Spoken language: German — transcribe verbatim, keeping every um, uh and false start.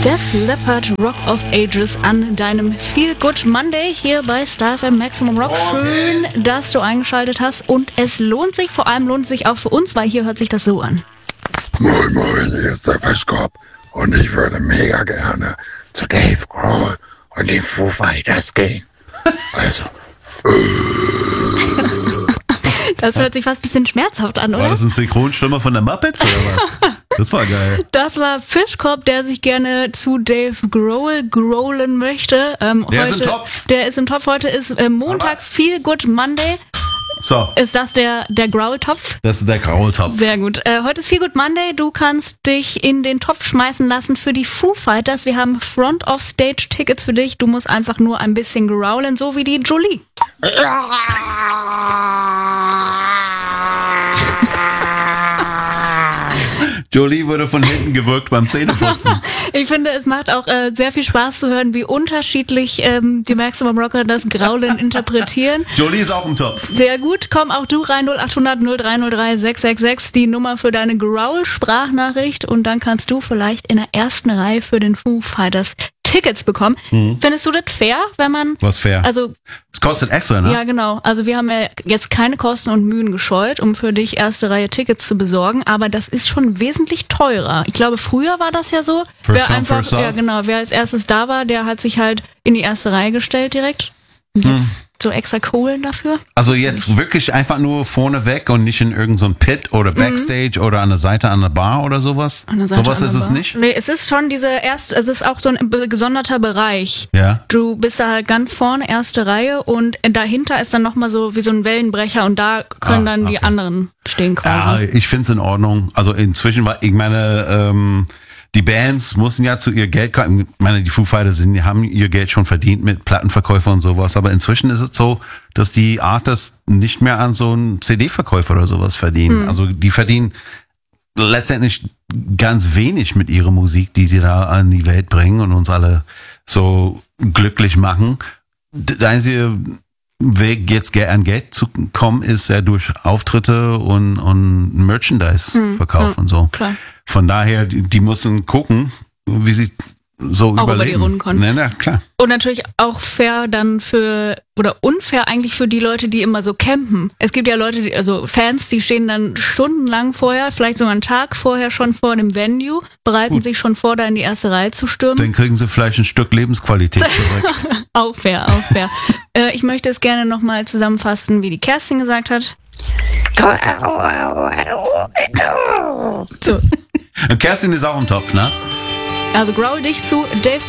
Def Leppard, Rock of Ages an deinem Feel Good Monday hier bei Star F M Maximum Rock. Schön, dass du eingeschaltet hast und es lohnt sich, vor allem lohnt es sich auch für uns, weil hier hört sich das so an. Moin Moin, hier ist der Fischkopf und ich würde mega gerne zu Dave Grohl und den Foo Fighters gehen. Also, Das hört sich fast ein bisschen schmerzhaft an, oder? War das ein Synchronstimme von der Muppets oder was? Das war geil. Das war Fischkopf, der sich gerne zu Dave Grohl growlen möchte. Ähm, Der heute, ist im Topf. Der ist im Topf. Heute ist äh, Montag, Feel Good Monday. So, Ist das der, der Growl-Topf? das ist der Graultopf. Sehr gut. Äh, heute ist Feel Good Monday. Du kannst dich in den Topf schmeißen lassen für die Foo Fighters. Wir haben Front-of-Stage-Tickets für dich. Du musst einfach nur ein bisschen growlen, so wie die Jolie. Jolie wurde von hinten gewirkt beim Zähneputzen. Ich finde, es macht auch äh, sehr viel Spaß zu hören, wie unterschiedlich ähm, die Maximum Rocker das Graulen interpretieren. Jolie ist auch im Topf. Sehr gut, komm auch du rein, null acht hundert null drei null drei sechs sechs sechs, die Nummer für deine Growl-Sprachnachricht und dann kannst du vielleicht in der ersten Reihe für den Foo Fighters Tickets bekommen. Mhm. Findest du das fair, wenn man... Was fair? Also, Es kostet extra, ne? ja genau, also wir haben ja jetzt keine Kosten und Mühen gescheut, um für dich erste Reihe Tickets zu besorgen, aber das ist schon wesentlich teurer. Ich glaube, früher war das ja so, First wer come, einfach, first serve. ja genau, wer als erstes da war, der hat sich halt in die erste Reihe gestellt direkt. Und jetzt Hm. so extra Kohlen dafür. Also jetzt wirklich einfach nur vorne weg und nicht in irgendein so Pit oder Backstage oder an der Seite an der Bar oder sowas? An der Seite Sowas an ist der es Bar. nicht? Nee, es ist schon diese erste, also es ist auch so ein be- gesonderter Bereich. Ja. Du bist da halt ganz vorne, erste Reihe und dahinter ist dann nochmal so wie so ein Wellenbrecher und da können Ah, dann die okay. anderen stehen Ja, quasi. ich finde es in Ordnung. Also inzwischen war, ich meine, ähm, die Bands mussten ja zu ihr Geld kommen. Ich meine, die Foo Fighters sind, die haben ihr Geld schon verdient mit Plattenverkäufer und sowas. Aber inzwischen ist es so, dass die Artists nicht mehr an so einen C D-Verkäufer oder sowas verdienen. Mhm. Also die verdienen letztendlich ganz wenig mit ihrer Musik, die sie da an die Welt bringen und uns alle so glücklich machen. Der einzige Weg, jetzt ge- an Geld zu kommen, ist ja durch Auftritte und, und Merchandise-Verkauf Mhm. und so. Klar. Von daher, die, die müssen gucken, wie sie so Auch über überleben. die Runden kommen. Na, na, klar. Und natürlich auch fair dann für, oder unfair eigentlich für die Leute, die immer so campen. Es gibt ja Leute, die, also Fans, die stehen dann stundenlang vorher, vielleicht sogar einen Tag vorher schon vor dem Venue, bereiten Gut. sich schon vor, da in die erste Reihe zu stürmen. Dann kriegen sie vielleicht ein Stück Lebensqualität zurück. Auch fair, auch fair. äh, ich möchte es gerne nochmal zusammenfassen, wie die Kerstin gesagt hat. So. Und Kerstin ist auch im Topf, ne? Also growl dich zu Dave